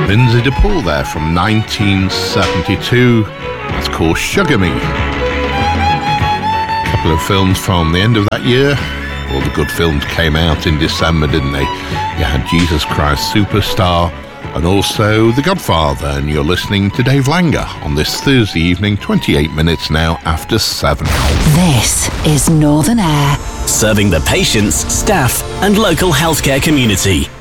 Lindsay DePaul there from 1972. That's called Sugar Me. A couple of films from the end of that year. All the good films came out in December, didn't they? You had Jesus Christ Superstar and also The Godfather, and you're listening to Dave Langer on this Thursday evening, 28 minutes now after 7. This is Northern Air. Serving the patients, staff and local healthcare community.